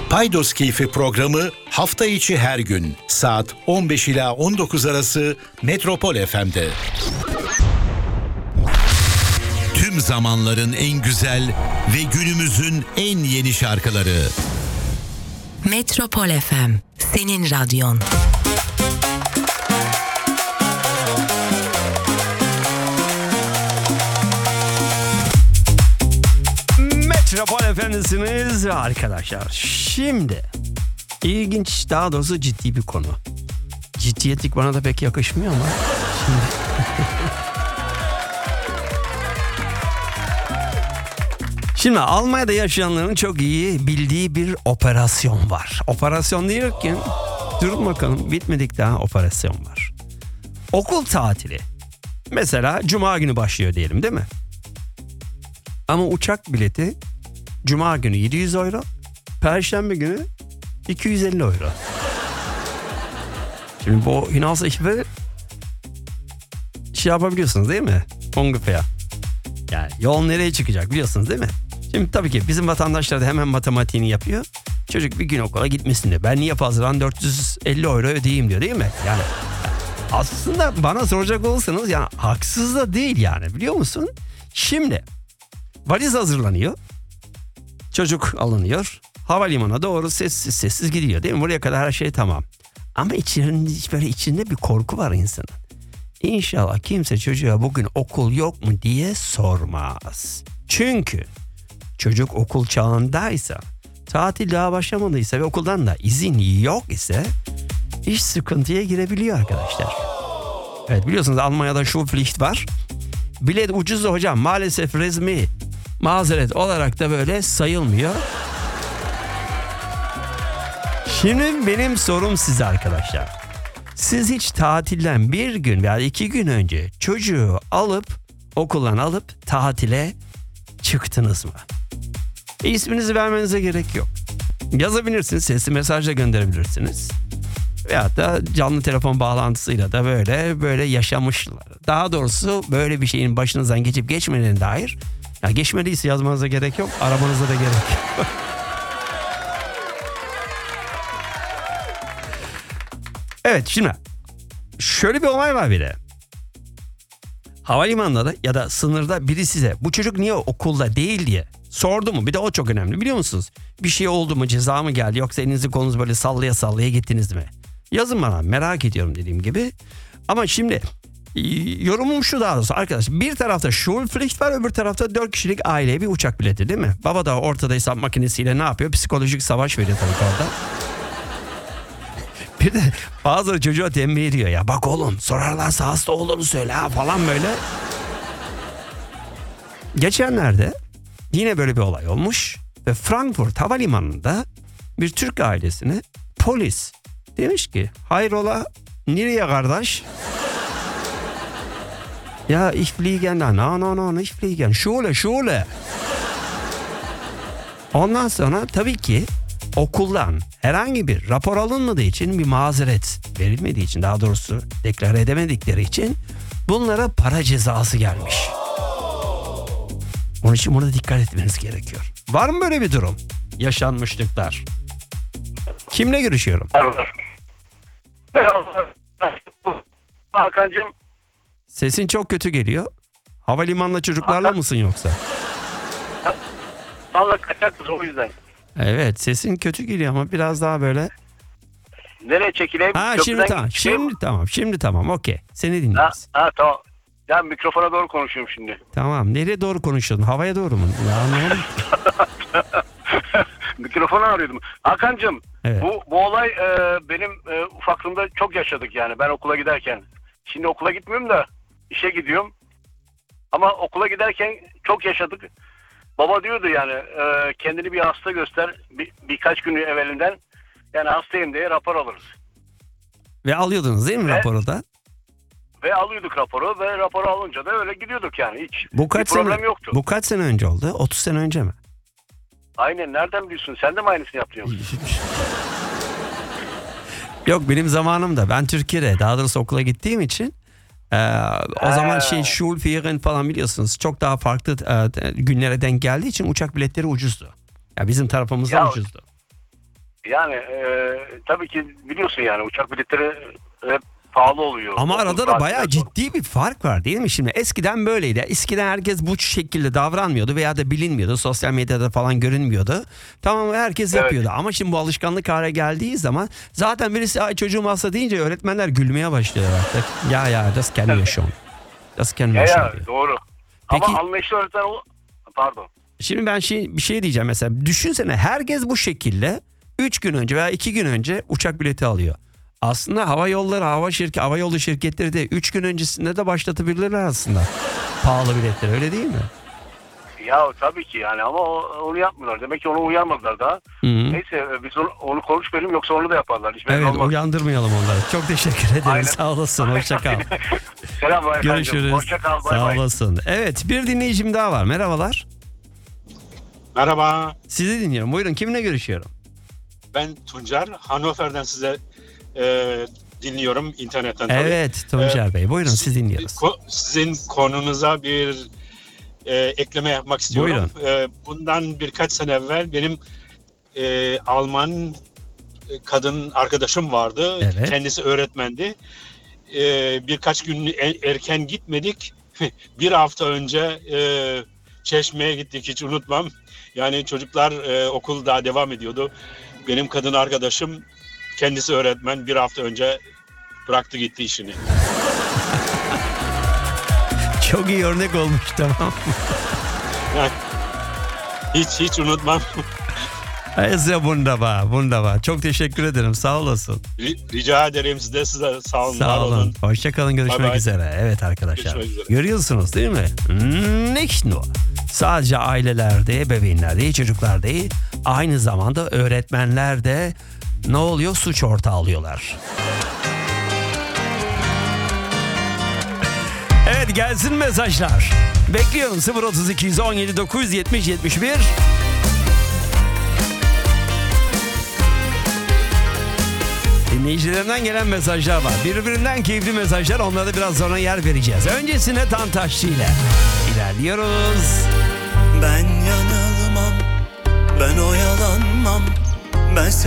Paydos Keyfi programı hafta içi her gün saat 15 ila 19 arası Metropol FM'de. Tüm zamanların en güzel ve günümüzün en yeni şarkıları. Metropol FM, senin radyon. Metropol FM'desiniz arkadaşlar. Şimdi ilginç, daha doğrusu ciddi bir konu. Ciddiyetlik bana da pek yakışmıyor ama şimdi... Şimdi Almanya'da yaşayanların çok iyi bildiği bir operasyon var. Operasyon diyorken durun bakalım, bitmedik, daha operasyon var. Okul tatili. Mesela Cuma günü başlıyor diyelim, değil mi? Ama uçak bileti Cuma günü 700 euro, Perşembe günü 250 euro. Şimdi bu Hinaus'ı şey yapabiliyorsunuz değil mi? Ungefähr. Yani yol nereye çıkacak biliyorsunuz değil mi? Şimdi tabii ki bizim vatandaşlar da hemen matematiğini yapıyor. Çocuk bir gün okula gitmesin diyor. Ben niye fazladan 450 euro ödeyeyim diyor, değil mi? Yani aslında bana soracak olursanız yani haksız da değil yani, biliyor musun? Şimdi valiz hazırlanıyor. Çocuk alınıyor. Havalimanına doğru sessiz sessiz gidiyor, değil mi? Buraya kadar her şey tamam. Ama içinde bir korku var insanın. İnşallah kimse çocuğa bugün okul yok mu diye sormaz. Çünkü çocuk okul çağındaysa, tatil daha başlamadıysa ve okuldan da izin yok ise iş sıkıntıya girebiliyor arkadaşlar. Evet, biliyorsunuz Almanya'da Schulpflicht var. Bilet ucuz hocam, maalesef resmi mazeret olarak da böyle sayılmıyor. Şimdi benim sorum size arkadaşlar. Siz hiç tatilden bir gün veya 2 gün önce çocuğu okuldan alıp tatile çıktınız mı? İsminizi vermenize gerek yok. Yazabilirsiniz, sesli mesajla gönderebilirsiniz. Veyahut da canlı telefon bağlantısıyla da böyle yaşamışlar. Daha doğrusu böyle bir şeyin başınızdan geçip geçmediğine dair, ya geçmediyse yazmanıza gerek yok, aramanıza da gerek yok. Evet, şimdi şöyle bir olay var bir de. Havalimanında da ya da sınırda biri size bu çocuk niye okulda değil diye sordu mu? Bir de o çok önemli, biliyor musunuz? Bir şey oldu mu, ceza mı geldi, yoksa elinizi kolunuzu böyle sallaya sallaya gittiniz mi? Yazın bana, merak ediyorum dediğim gibi. Ama şimdi yorumum şu, daha doğrusu arkadaş, bir tarafta Schulpflicht var, öbür tarafta 4 kişilik aileye bir uçak bileti, değil mi? Baba da ortada hesap makinesiyle ne yapıyor? Psikolojik savaş veriyor tabii orada. Bir de bazıları çocuğa tembih ediyor ya, bak oğlum sorarlarsa hasta olduğunu söyle ha falan böyle. Geçenlerde yine böyle bir olay olmuş ve Frankfurt Havalimanı'nda bir Türk ailesine polis demiş ki, hayrola nereye kardeş? Ya ich fliegen da, no ich fliegen, Schule. Ondan sonra tabii ki okuldan herhangi bir rapor alınmadığı için, bir mazeret verilmediği için, daha doğrusu deklare edemedikleri için bunlara para cezası gelmiş. Onun için buna dikkat etmeniz gerekiyor. Var mı böyle bir durum? Yaşanmışlıklar. Kimle görüşüyorum? Hakan'cığım. Sesin çok kötü geliyor. Havalimanında çocuklarla mısın yoksa? Valla kaçaktır o yüzden. Evet, sesin kötü geliyor ama biraz daha böyle. Nereye çekileyim? Ha, şimdi tamam okey. Seni dinliyoruz. Tamam. Ya mikrofona doğru konuşuyorum şimdi. Tamam, nereye doğru konuşuyordun? Havaya doğru mu? Ya anlayamadım. Mikrofonu arıyordum. Hakan'cığım, evet. Bu olay benim ufaklığımda çok yaşadık yani, ben okula giderken. Şimdi okula gitmiyorum da işe gidiyorum. Ama okula giderken çok yaşadık. Baba diyordu yani kendini bir hasta göster birkaç gün evvelinden, yani hastayım diye rapor alırız. Ve alıyordunuz değil mi raporu da? Ve alıyorduk raporu ve raporu alınca da öyle gidiyorduk yani, hiç bir problem yoktu. Bu kaç sene önce oldu? 30 sene önce mi? Aynen, nereden biliyorsun? Sen de mi aynısını yaptın? Yok, benim zamanımda ben Türkiye'de, daha doğrusu okula gittiğim için o zaman Schulferien falan biliyorsunuz çok daha farklı günlere denk geldiği için uçak biletleri ucuzdu. Ya bizim tarafımızda ucuzdu. Yani tabii ki biliyorsun yani uçak biletleri hep pahalı oluyor. Ama arada da 30 bayağı saatten sonra. ciddi bir fark var değil mi? Şimdi eskiden böyleydi. Eskiden herkes bu şekilde davranmıyordu veya da bilinmiyordu. Sosyal medyada falan görünmüyordu. Tamam, herkes Evet. yapıyordu. Ama şimdi bu alışkanlık hale geldiği zaman zaten birisi ay çocuğum hasta deyince öğretmenler gülmeye başlıyorlar artık. Ya das kennen wir schon. Das kennen wir schon diyor. Doğru. Peki- Ama anlayışlı öğretmen pardon. Şimdi ben bir şey diyeceğim mesela. Düşünsene, herkes bu şekilde 3 gün önce veya 2 gün önce uçak bileti alıyor. Aslında hava yolları, hava yolu şirketleri de 3 gün öncesinde de başlatabilirler aslında. Pahalı biletleri, öyle değil mi? Ya tabii ki yani ama onu yapmıyorlar. Demek ki onu uyarmadılar daha. Hı-hı. Neyse biz onu konuşmayalım yoksa onu da yaparlar. Hiç belli Evet, olmaz. uyandırmayalım onları. Çok teşekkür ederim. Aynen. Sağ olasın. Hoşça kal. Selam efendim. Görüşürüz. Hoşça kal. Bay Sağ bay. olasın. Evet, bir dinleyicim daha var. Merhabalar. Merhaba, Sizi dinliyorum. Buyurun, kiminle görüşüyorum? ben Tuncer. Hannover'den size dinliyorum internetten. tabii. Evet, Tuncer Bey. Buyurun, siz dinliyoruz. Sizin konunuza bir ekleme yapmak istiyorum. Bundan birkaç sene evvel benim Alman kadın arkadaşım vardı. Evet. Kendisi öğretmendi. Birkaç gün erken gitmedik. Bir hafta önce Çeşme'ye gittik, hiç unutmam. Yani çocuklar okul daha devam ediyordu. Benim kadın arkadaşım, kendisi öğretmen, bir hafta önce bıraktı gitti işini. Çok iyi örnek olmuş, tamam. Yani hiç unutmam. Ese wunderbar. Çok teşekkür ederim. Sağ olasın. Rica ederim, size sağ olun. Sağ var olun. Hoşçakalın. Görüşmek Bye bye. üzere. Evet arkadaşlar. Görüşmek üzere. Görüyorsunuz değil mi? Nicht nur. Sadece ailelerde, ebeveynler değil, çocuklar değil. Aynı zamanda öğretmenler de ne oluyor? Suç ortağı alıyorlar. Evet, gelsin mesajlar. Bekliyorum 032 17 970 71. Dinleyicilerimden gelen mesajlar var. Birbirinden keyifli mesajlar. Onlara da biraz sonra yer vereceğiz. Öncesine Tantaşçı ile ilerliyoruz. Ben yanılmam, ben oyalanmam, ben